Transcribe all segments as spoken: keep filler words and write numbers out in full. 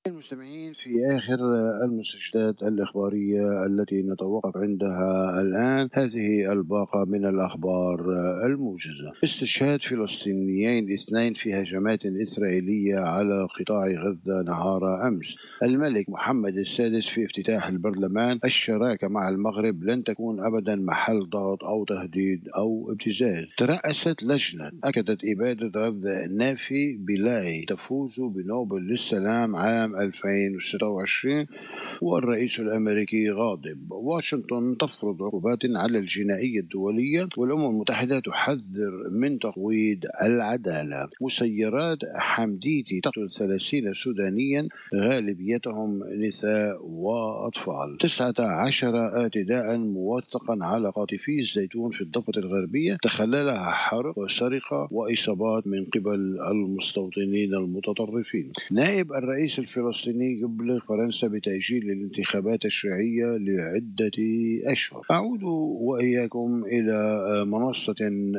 المستمعين، في آخر المستجدات الإخبارية التي نتوقف عندها الآن هذه الباقة من الأخبار الموجزة. استشهاد فلسطينيين اثنين في هجمات إسرائيلية على قطاع غزة نهار أمس. الملك محمد السادس في افتتاح البرلمان: الشراكة مع المغرب لن تكون أبدا محل ضغط أو تهديد أو ابتزاز. ترأست لجنة أكدت إبادة غزة نافي بلاي تفوز بنوبل للسلام عام ألفين وستة وعشرين، والرئيس الأمريكي غاضب. واشنطن تفرض عقوبات على الجنائية الدولية، والأمم المتحدة تحذر من تقويض العدالة. مسيرات حمديتي تقتل ثلاثين سودانيا غالبيتهم نساء وأطفال. تسعة عشر اعتداء موثقا على قاطفي الزيتون في الضفة الغربية تخللها حرق وسرقة وإصابات من قبل المستوطنين المتطرفين. نائب الرئيس الفلسطيني يبلغ فرنسا بتأجيل الانتخابات الشرعية لعدة أشهر. أعود وإياكم إلى منصة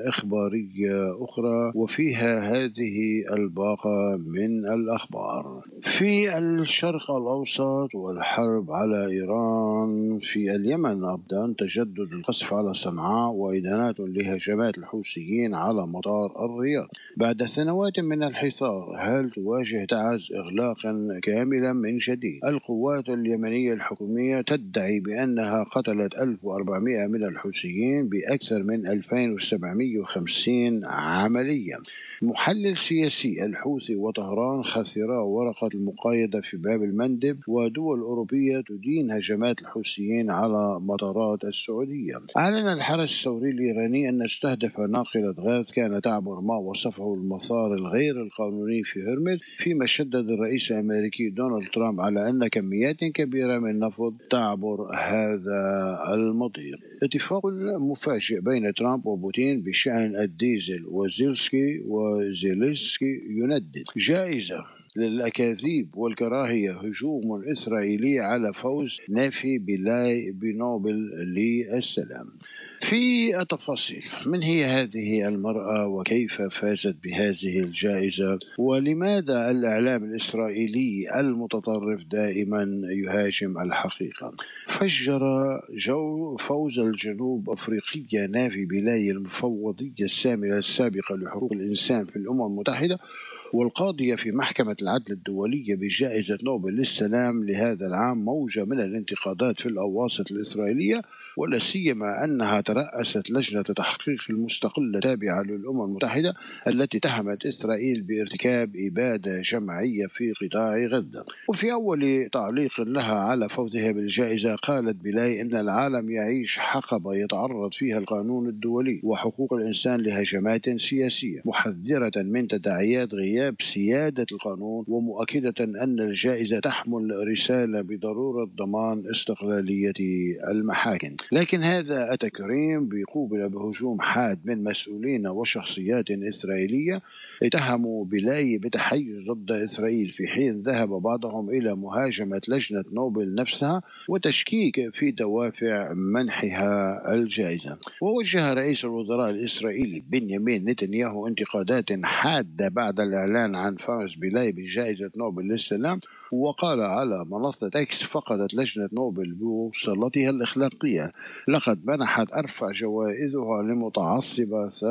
إخبارية أخرى وفيها هذه الباقة من الأخبار. في الشرق الأوسط والحرب على إيران. في اليمن أبدأ تجدد القصف على صنعاء وإدانات لهجمات الحوثيين على مطار الرياض. بعد سنوات من الحصار، هل تواجه تعز إغلاقا كاملا من جديد؟ القوات اليمنية الحكومية تدعي بأنها قتلت ألف وأربعمائة من الحوثيين بأكثر من ألفين وسبعمائة وخمسين عملية. محلل سياسي: الحوثي وطهران خسرا ورقة المقايضة في باب المندب، ودول أوروبية تدين هجمات الحوثيين على مطارات السعودية. أعلن الحرس الثوري الإيراني أن استهدف ناقلة غاز كانت تعبر ما وصفه المسار الغير القانوني في هرمز، فيما شدد الرئيس الأمريكي دونالد ترامب على أن كميات كبيرة من النفط تعبر هذا المضيق. اتفاق مفاجئ بين ترامب وبوتين بشأن الديزل، وزيلسكي وزيلسكي يندد. جائزة للأكاذيب والكراهية: هجوم إسرائيلي على فوز نافي بلاي بنوبل للسلام. في التفاصيل: من هي هذه المرأة وكيف فازت بهذه الجائزة؟ ولماذا الإعلام الإسرائيلي المتطرف دائما يهاجم الحقيقة؟ فجر جو فوز الجنوب أفريقية نافي بلاي المفوضية السامية السابقة لحقوق الإنسان في الأمم المتحدة والقاضية في محكمة العدل الدولية بجائزة نوبل للسلام لهذا العام موجة من الانتقادات في الأواسط الإسرائيلية، ولا سيما أنها ترأست لجنة تحقيق المستقلة تابعة للأمم المتحدة التي اتهمت إسرائيل بارتكاب إبادة جماعية في قطاع غزة. وفي أول تعليق لها على فوزها بالجائزة قالت بلاي إن العالم يعيش حقبة يتعرض فيها القانون الدولي وحقوق الإنسان لهجمات سياسية، محذرة من تداعيات غياب سيادة القانون، ومؤكدة أن الجائزة تحمل رسالة بضرورة ضمان استقلالية المحاكم. لكن هذا التكريم بيقوبل بهجوم حاد من مسؤولين وشخصيات إسرائيلية اتهموا بلاي بتحيز ضد إسرائيل، في حين ذهب بعضهم إلى مهاجمة لجنة نوبل نفسها وتشكيك في دوافع منحها الجائزة. ووجه رئيس الوزراء الإسرائيلي بنيامين نتنياهو انتقادات حادة بعد الإعلان عن فوز بلاي بجائزة نوبل للسلام، وقال على منصة إكس: فقدت لجنة نوبل بوصلتها الأخلاقية، لقد منحت أرفع جوائزها لمتعصبة